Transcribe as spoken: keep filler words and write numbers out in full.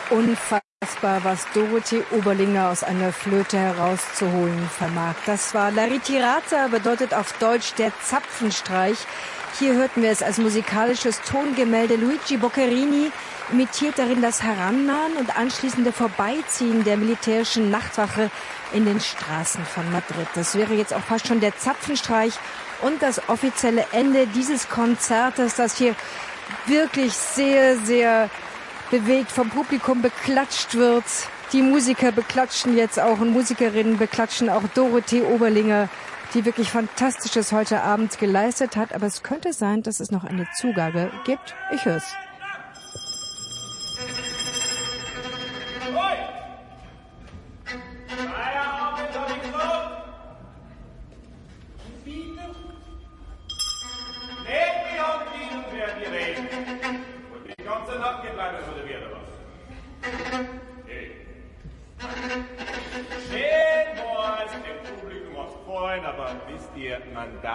Unfassbar, was Dorothee Oberlinger aus einer Flöte herauszuholen vermag. Das war La Ritirata, bedeutet auf Deutsch der Zapfenstreich. Hier hörten wir es als musikalisches Tongemälde. Luigi Boccherini imitiert darin das Herannahen und anschließende Vorbeiziehen der militärischen Nachtwache in den Straßen von Madrid. Das wäre jetzt auch fast schon der Zapfenstreich und das offizielle Ende dieses Konzertes, das hier wirklich sehr, sehr bewegt vom Publikum beklatscht wird. Die Musiker beklatschen jetzt auch und Musikerinnen beklatschen auch Dorothee Oberlinger, die wirklich Fantastisches heute Abend geleistet hat. Aber es könnte sein, dass es noch eine Zugabe gibt. Ich höre es. Aber wisst ihr, man darf